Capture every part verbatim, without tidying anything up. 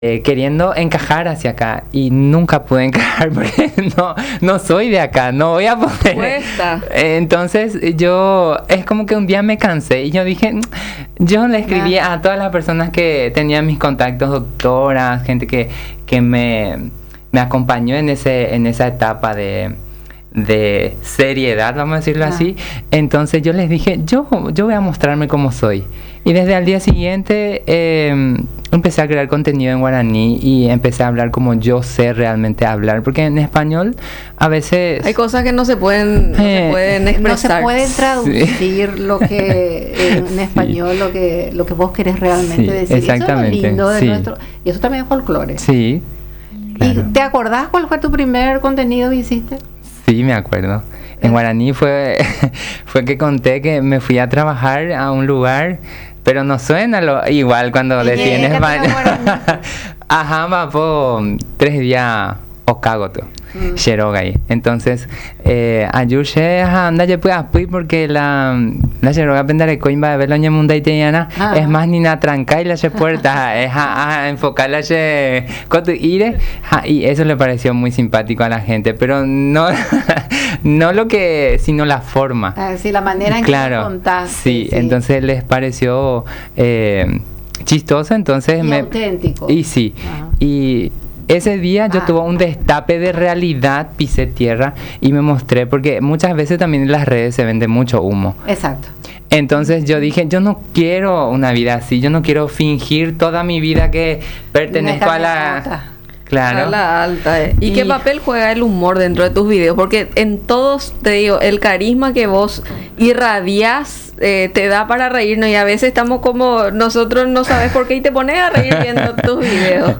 eh, queriendo encajar hacia acá y nunca pude encajar porque no, no soy de acá, no voy a poder. Cuesta. Eh, Entonces yo, es como que un día me cansé y yo dije, "Mm", yo le escribí Ah. a todas las personas que tenían mis contactos, doctoras, gente que, que me, me acompañó en, ese, en esa etapa de... de seriedad, vamos a decirlo Ah. así. Entonces yo les dije, yo, yo voy a mostrarme como soy. Y desde el día siguiente eh, empecé a crear contenido en guaraní y empecé a hablar como yo sé realmente hablar, porque en español a veces... Hay cosas que no se pueden, no Eh, se pueden No se expresar. puede traducir lo que en Sí. español, lo que lo que vos querés realmente Sí, decir. exactamente, Eso es lo lindo de sí. nuestro, y eso también es folclore. Sí, ¿Y claro. te acordás cuál fue tu primer contenido que hiciste? Sí, me acuerdo. En guaraní fue, fue que conté que me fui a trabajar a un lugar, pero no suena lo, igual cuando Y decís en llega español. todo guaraní. Ajá, va por tres días ocagoto. Mm. Xerogai. Entonces, eh, ayuxe anda ya puedas pues porque la la xeroga pendare coimba de verlo en munda italiana Ah. es más ni na tranca y la se puerta es a, a enfocarla se cotu ire ja, y eso le pareció muy simpático a la gente, pero no no lo que sino la forma. Ah, sí, la manera en que Claro, lo contaste. sí, entonces les pareció eh, chistoso, entonces Y me auténtico. y sí, Ajá. y ese día yo Ah. tuve un destape de realidad, pisé tierra y me mostré, porque muchas veces también en las redes se vende mucho humo. Exacto. Entonces yo dije, yo no quiero una vida así, yo no quiero fingir toda mi vida que pertenezco a la... Alta. Claro. A la alta. eh. ¿Y, Y- qué papel juega el humor dentro de tus videos? Porque en todos, te digo, el carisma que vos irradias eh, te da para reírnos y a veces estamos como nosotros no sabes por qué y te pones a reír viendo tus videos.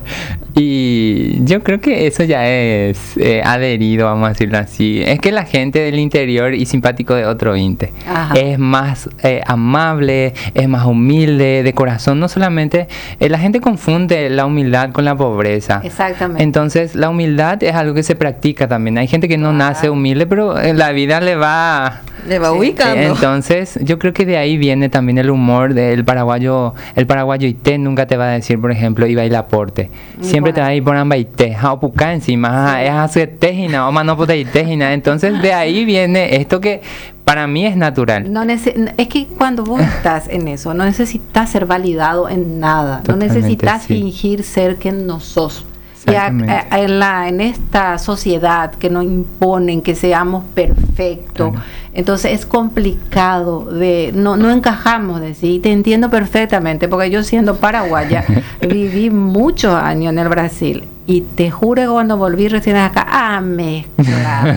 Y yo creo que eso ya es eh, adherido, vamos a decirlo así. Es que la gente del interior y simpático de otro inte Ajá. es más eh, amable, es más humilde de corazón. No solamente, eh, la gente confunde la humildad con la pobreza. Exactamente. Entonces la humildad es algo que se practica también. Hay gente que no Claro. nace humilde, pero en la vida le va... Le va Sí. ubicando. Entonces, yo creo que de ahí viene también el humor del paraguayo. El paraguayo ité nunca te va a decir, por ejemplo, iba el aporte. Siempre te va a ir por ambaite, jaopuca encima, Sí. es hacer tejina, o manopote y tejina. Entonces, de ahí viene esto que para mí es natural. No nece- es que cuando vos estás en eso, no necesitas ser validado en nada, Totalmente, no necesitas sí. fingir ser quien no sos. Y a- Exactamente. a- en, la, en esta sociedad que nos imponen que seamos perfectos, Claro. entonces es complicado, de no, no encajamos, de sí. Te entiendo perfectamente, porque yo siendo paraguaya viví muchos años en el Brasil y te juro que cuando volví recién acá, a mezclar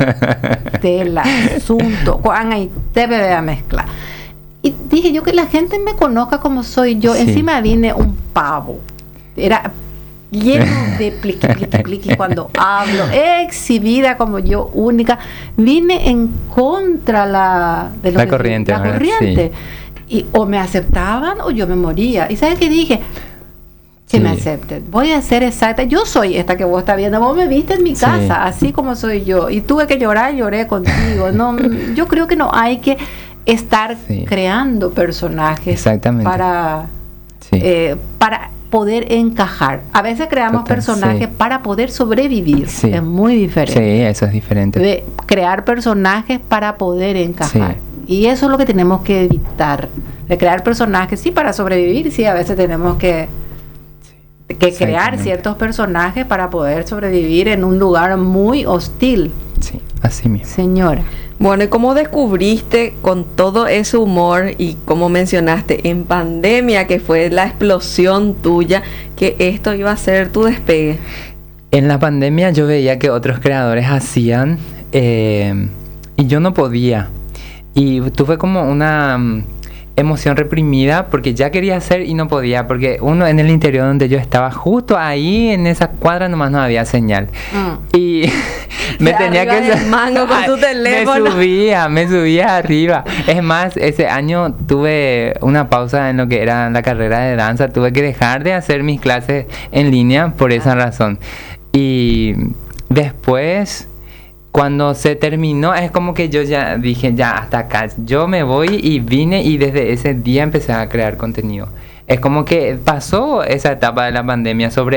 tela, asunto, cuán ahí te bebe a mezclar. Y dije yo que la gente me conozca como soy yo. Sí. Encima vine un pavo. Era lleno de pliqui, pliqui, pliqui cuando hablo, exhibida como yo, única. Vine en contra la, de lo La que- corriente, la ¿verdad? corriente. Y o me aceptaban o yo me moría. ¿Y sabes qué dije? Que Sí. me acepten. Voy a ser exacta. Yo soy esta que vos estás viendo. Vos me viste en mi Sí. casa, así como soy yo. Y tuve que llorar, lloré contigo. No, yo creo que no hay que estar Sí. creando personajes Exactamente. para Sí. eh, para poder encajar. A veces creamos Total, personajes sí. para poder sobrevivir. Sí. Es muy Sí, diferente. eso es diferente. De crear personajes para poder encajar. Y eso es lo que tenemos que evitar. De crear personajes, sí, para sobrevivir, sí, a veces tenemos que, que crear Exactamente. ciertos personajes para poder sobrevivir en un lugar muy hostil, Sí, así mismo. señora. Bueno, ¿y cómo descubriste con todo ese humor y como mencionaste en pandemia, que fue la explosión tuya, que esto iba a ser tu despegue? En la pandemia yo veía que otros creadores hacían eh, y yo no podía. Y tuve como una mm, emoción reprimida porque ya quería hacer y no podía. Porque uno en el interior donde yo estaba, justo ahí en esa cuadra nomás no había señal. Mm. Y me De tenía arriba que... del mango con tu teléfono. Me subía, me subía arriba. Es más, ese año tuve una pausa en lo que era la carrera de danza. Tuve que dejar de hacer mis clases en línea por esa razón. Y después, cuando se terminó, es como que yo ya dije, ya, hasta acá. Yo me voy y vine y desde ese día empecé a crear contenido. es como que pasó esa etapa de la pandemia sobre